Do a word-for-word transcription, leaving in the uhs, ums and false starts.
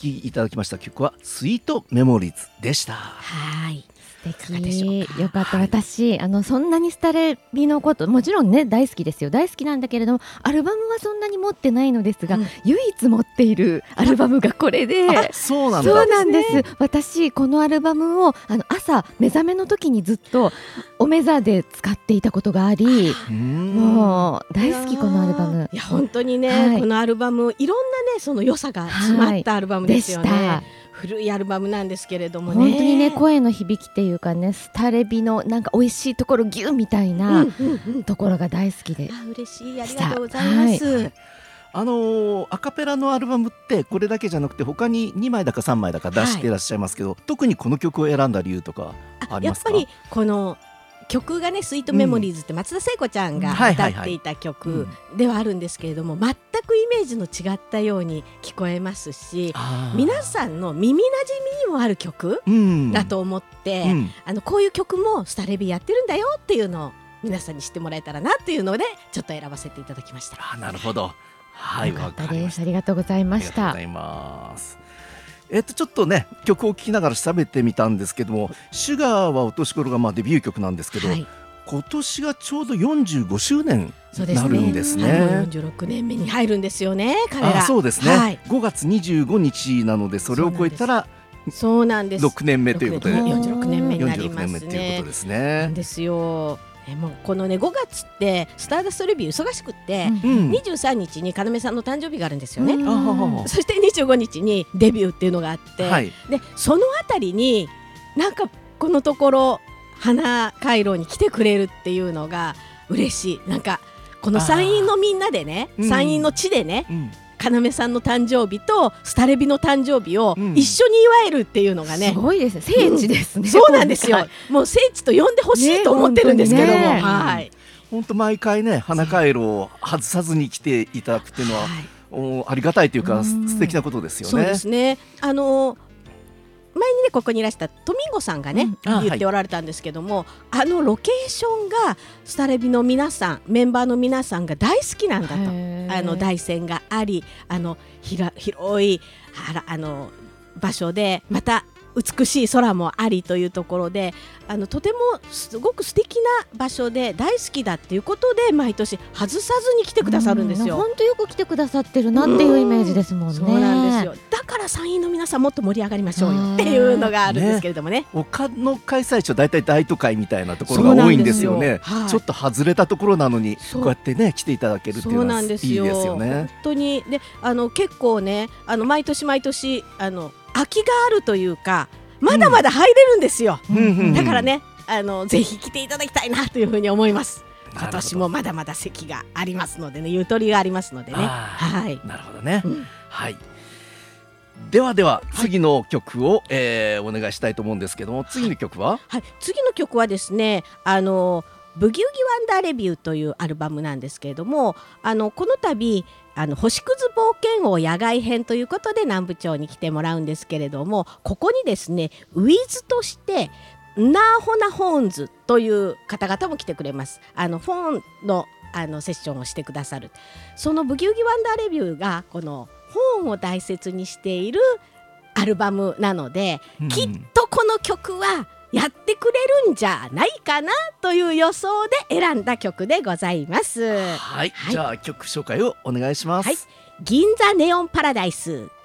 きいただきました曲はスイートメモリーズでした。 はい素かがでしょうか。 敵よかった、 はい私あのそんなにスタレビのこともちろんね大好きですよ、大好きなんだけれどもアルバムはそんなに持ってないのですが、 うん唯一持っているアルバムがこれであ、そうなんだ。 そうなんです。私このアルバムをあの朝目覚めの時にずっとお目覚で使っていたことがあり、 うーんもう大好きこのアルバムいや本当にね、 はいこのアルバムいろんなねその良さが詰まったアルバムですよね、 はいで古いアルバムなんですけれどもね、 本当にね声の響きっていうかねスタレビのなんか美味しいところギューみたいうんなうんうんところが大好きで、 あ嬉しい、ありがとうございます、 はいあのーアカペラのアルバムってこれだけじゃなくて他ににまいだかさんまいだか出していらっしゃいますけど、特にこの曲を選んだ理由とかありますか？ やっぱりこの曲がねスイートメモリーズって松田聖子ちゃんがうんはい歌はいはいっていた曲ではあるんですけれども、全くイメージの違ったように聞こえますし、 あー皆さんの耳なじみにもある曲うんだと思って、 うんあのこういう曲もスタレビやってるんだよっていうのを皆さんに知ってもらえたらなっていうのでちょっと選ばせていただきました。 あ、なるほど。はい、 よかったわかりました。 です。ありがとうございましたありがとうござ。います。えっとちょっとね曲を聴きながら調べてみたんですけども、シュガーはお年頃がまあデビュー曲なんですけど、 はい、 今年がちょうどよんじゅうごしゅうねんになそうですね。 るんですね。 はい、もうよんじゅうろくねんめに入るんですよね、彼ら。 あ、そうですね、 はい、 ごがつにじゅうごにちなのでそれを超えたらそうなんです。 ろくねんめということでろくねんよんじゅうろくねんめにな 46 ります年目というねこと。ですねなん。ですよ。えもうこのねごがつってスターダストレビュー忙しくって、 うんにじゅうさんにちに要さんの誕生日があるんですよね、 うんあははそしてにじゅうごにちにデビューっていうのがあって、 はい、 でそのあたりになんかこのところ花回廊に来てくれるっていうのが嬉しい。なんかこの山陰のみんなでね、 うん山陰の地でね、 うん要さんの誕生日とスタレビの誕生日をうん一緒に祝えるっていうのがね、 すごいですね。聖地ですね。 そうなんですよ今。 もう聖地と呼んでほしいと思ってるんですけども、 ね本当にねはい。 本当毎回ね花回路を外さずに来ていただくっていうのは、 はいおありがたいというかうん素敵なことですよね。 そうですね。あの前にねここにいらしたトミンゴさんがね、 うんあ言っておられたんですけども、あのロケーションがスタレビの皆さんメンバーの皆さんが大好きなんだと。 へーあの台船があり、あのひら広いあらあの場所でまた美しい空もありというところで、あのとてもすごく素敵な場所で大好きだっていうことで毎年外さずに来てくださるんですよ。 本当よく来てくださってるなっていうイメージですもんね。 そうなんですよ。だから山陰の皆さんもっと盛り上がりましょうよっていうのがあるんですけれどもね。 他の開催地はだいたい大都会みたいなところが多いんですよね。 そうなんですよはいちょっと外れたところなのにそうこうやってね来ていただけるっていうそうのはいいですすなんでよ。 よね本。当にであの結構ねあの毎年毎年あの空きがあるというかまだまだ入れるんですよ。 うんうんうんだからねあのぜひ来ていただきたいなというふうに思います。 なるほど今年もまだまだ席がありますのでね、ゆとりがありますのでね。 あーはい。 なるほどね、 うんはい。ではでは次の曲を、えーお願いしたいと思うんですけども、次の曲は、 はい、次の曲はですねあのブギウギワンダーレビューというアルバムなんですけれども、あのこの度あの星屑冒険王野外編ということで南部町に来てもらうんですけれども、ここにですねウィズとしてナーホナホーンズという方々も来てくれます。あのフォンのあのセッションをしてくださる。そのブギウギワンダーレビューがこのホーンを大切にしているアルバムなので、 うんきっとこの曲はやってくれるんじゃないかなという予想で選んだ曲でございます。 はい、 はいじゃあ曲紹介をお願いします。 はい銀座ネオンパラダイス